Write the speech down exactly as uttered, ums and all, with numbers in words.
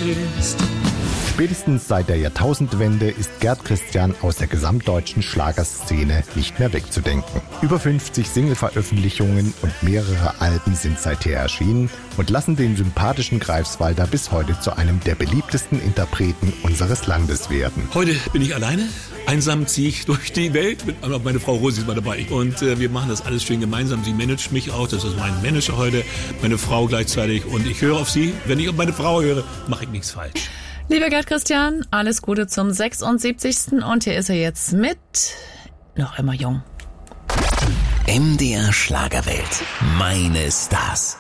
ist. Spätestens seit der Jahrtausendwende ist Gerd Christian aus der gesamtdeutschen Schlagerszene nicht mehr wegzudenken. Über fünfzig Single-Veröffentlichungen und mehrere Alben sind seither erschienen und lassen den sympathischen Greifswalder bis heute zu einem der beliebtesten Interpreten unseres Landes werden. Heute bin ich alleine. Einsam ziehe ich durch die Welt. Meine Frau Rosi ist mal dabei. Und äh, wir machen das alles schön gemeinsam. Sie managt mich auch. Das ist mein Manager heute. Meine Frau gleichzeitig. Und ich höre auf sie. Wenn ich auf meine Frau höre, mache ich nichts falsch. Lieber Gerd Christian, alles Gute zum sechsundsiebzigsten Und hier ist er jetzt mit Noch immer jung. M D R Schlagerwelt. Meine Stars.